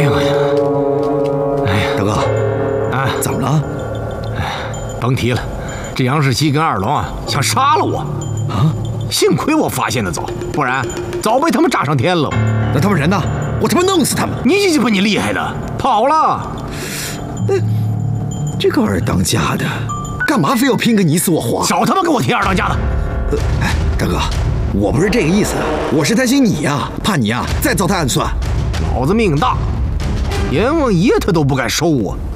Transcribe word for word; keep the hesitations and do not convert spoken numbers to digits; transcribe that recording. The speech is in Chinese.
呦我呀！哎呀， 大哥， 啊， 怎么了？ 哎，甭提了，这杨世奇跟二龙啊想杀了我啊！ 幸亏我发现的早，不然早被他们炸上天了。 那他们人呢？我他妈弄死他们！ 你鸡巴你厉害的，跑了！ 那这个二当家的，干嘛非要拼个你死我活？ 少他妈给我提二当家的！ 呃，哎，大哥，我不是这个意思，我是担心你呀，怕你呀再糟蹋暗算。 老子命大，阎王爷他都不敢收我。